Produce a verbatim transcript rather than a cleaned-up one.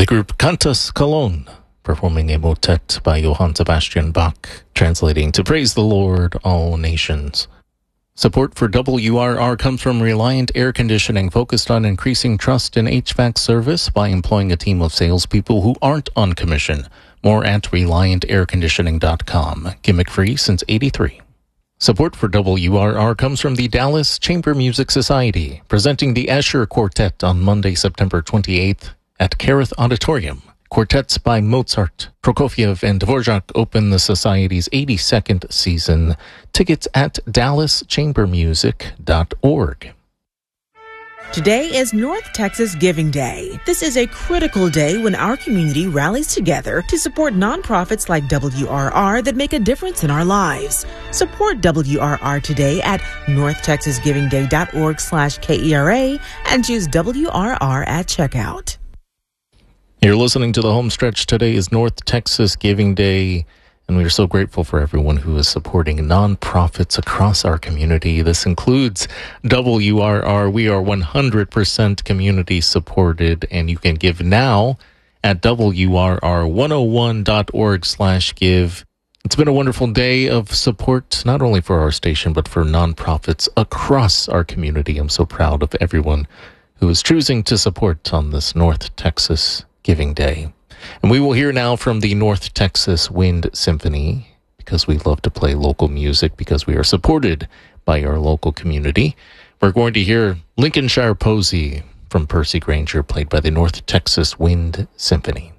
group Cantus Cologne, performing a motet by Johann Sebastian Bach, translating to Praise the Lord, All Nations. Support for W R R comes from Reliant Air Conditioning, focused on increasing trust in H V A C service by employing a team of salespeople who aren't on commission. More at reliant air conditioning dot com. Gimmick-free since eighty-three. Support for W R R comes from the Dallas Chamber Music Society, presenting the Escher Quartet on Monday, September twenty-eighth at Kareth Auditorium. Quartets by Mozart, Prokofiev, and Dvorak open the Society's eighty-second season. Tickets at dallas chamber music dot org. Today is North Texas Giving Day. This is a critical day when our community rallies together to support nonprofits like W R R that make a difference in our lives. Support W R R today at north texas giving day dot org slash K E R A and choose W R R at checkout. You're listening to The Homestretch. Today is North Texas Giving Day, and we are so grateful for everyone who is supporting nonprofits across our community. This includes W R R. We are one hundred percent community supported, and you can give now at W R R one oh one dot org slash give. It's been a wonderful day of support, not only for our station, but for nonprofits across our community. I'm so proud of everyone who is choosing to support on this North Texas Giving Day. And we will hear now from the North Texas Wind Symphony, because we love to play local music, because we are supported by our local community. We're going to hear Lincolnshire Posy from Percy Granger, played by the North Texas Wind Symphony.